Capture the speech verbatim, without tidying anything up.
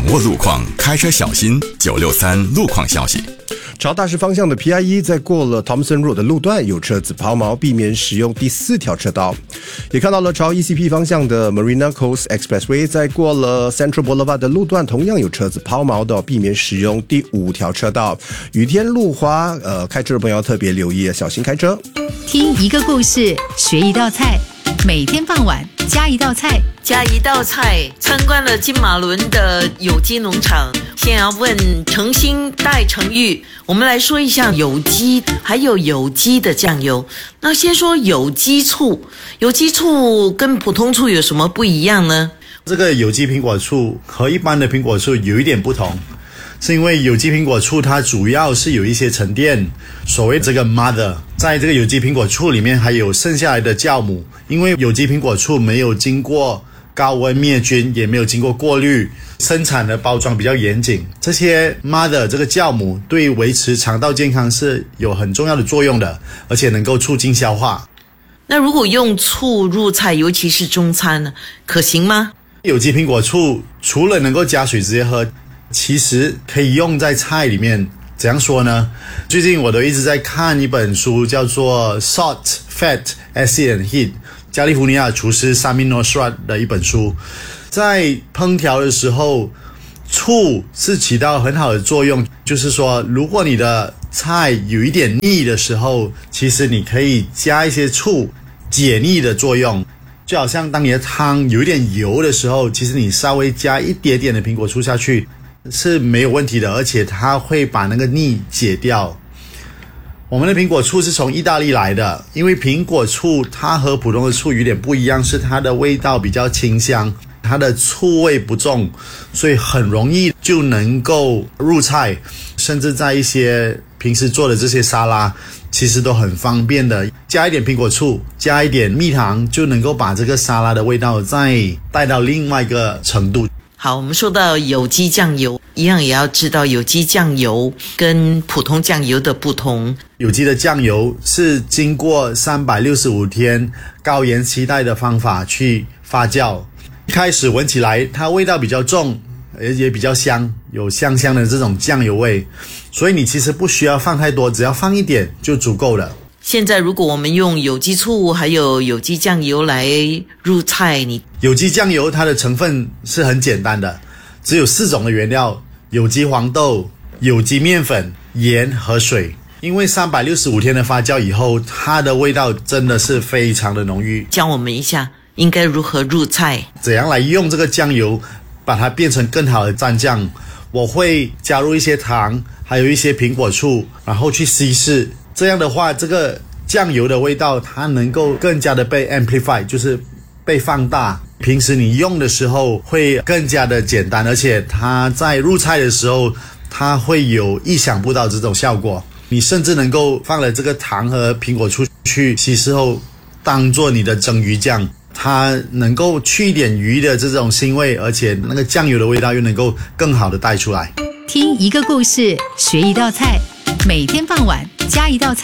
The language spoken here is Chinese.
掌握路况，开车小心。九六三路况消息。 朝大势方向的 P I 一 在过了 Thompson Road 的路段有车子抛锚，避免使用第四条车道。也看到了朝 E C P 方向的 Marina Coast Expressway 在过了 Central Boulevard 的路段同样有车子抛锚的，避免使用第五条车道。雨天路滑，呃，开车的朋友要特别留意，小心开车。 听一个故事，学一道菜，每天傍晚加一道菜， 加一道菜。参观了金马伦的有机农场，先要问程鑫戴程玉，我们来说一下有机，还有有机的酱油。那先说有机醋，有机醋跟普通醋有什么不一样呢？ 这个有机苹果醋和一般的苹果醋有一点不同，是因为有机苹果醋它主要是有一些沉淀，所谓这个 mother， 在这个有机苹果醋里面还有剩下来的酵母，因为有机苹果醋没有经过高温灭菌，也没有经过过滤，生产的包装比较严谨，这些 mother 这个酵母对维持肠道健康是有很重要的作用的，而且能够促进消化。 那如果用醋入菜，尤其是中餐呢，可行吗？ 有机苹果醋除了能够加水直接喝，其实可以用在菜里面。怎样说呢？最近我都一直在看一本书，叫做 Salt, Fat, Acid and Heat， 加利福尼亚厨师 Samin Nosrat 的一本书。在烹调的时候，醋是起到很好的作用，就是说如果你的菜有一点腻的时候，其实你可以加一些醋，解腻的作用。就好像当你的汤有一点油的时候，其实你稍微加一点点的苹果醋下去是没有问题的，而且它会把那个腻解掉。我们的苹果醋是从意大利来的，因为苹果醋它和普通的醋有点不一样，是它的味道比较清香，它的醋味不重，所以很容易就能够入菜，甚至在一些平时做的这些沙拉其实都很方便的，加一点苹果醋，加一点蜜糖，就能够把这个沙拉的味道再带到另外一个程度。 好，我们说到有机酱油，一样也要知道有机酱油跟普通酱油的不同。 有机的酱油是经过三百六十五天高盐期待的方法去发酵，一开始闻起来它味道比较重，也比较香，有香香的这种酱油味，所以你其实不需要放太多，只要放一点就足够了。 现在如果我们用有机醋还有有机酱油来入菜，你有机酱油它的成分是很简单的，只有四种的原料：有机黄豆、有机面粉、盐和水。因为三百六十五天的发酵以后，它的味道真的是非常的浓郁。 教我们一下应该如何入菜， 怎样来用这个酱油把它变成更好的蘸酱。我会加入一些糖，还有一些苹果醋，然后去稀释。这样的话，这个酱油的味道它能够更加的被 amplify， 就是被放大。平时你用的时候会更加的简单，而且它在入菜的时候它会有意想不到这种效果。你甚至能够放了这个糖和苹果醋去稀释后当做你的蒸鱼酱，它能够去一点鱼的这种腥味，而且那个酱油的味道又能够更好的带出来。 听一个故事，学一道菜，每天傍晚加一道菜。